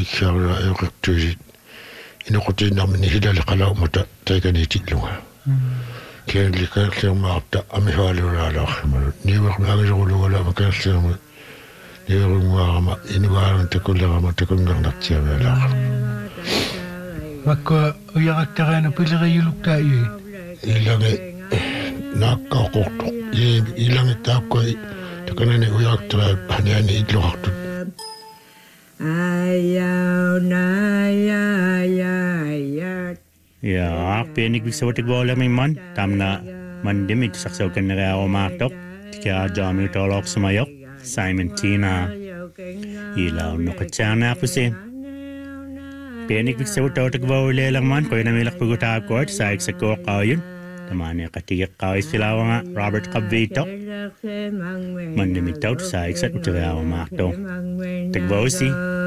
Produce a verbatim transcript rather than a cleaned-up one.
ikkiarla eqertuisit inoqutiinarmini hilaliqalaumata taikanitiillunga kianlikaerliarmaarta amihaaluulaalaarrimalu niuermaagisoruluvala makaerliarma niuerunguarama inuaaran takullerama takunngernartiavialaaq makko uyaqattaraana pileriuluktaayui ilange naakkaaqortu ilange taakkoi takanani uyaqtara haniani illuqartu Ja, penik bisa watik bola memang tamna mandem itu saksa kan negara omatok tika jami tolok semayok Simon Tina ila no kacana apa sih penik bisa watik bola langman kau yang melak pugut akord saya sekor kayun tamane ketiga kau istilawanga Robert Kabito mandem itu saya sekor negara omatok tik bosi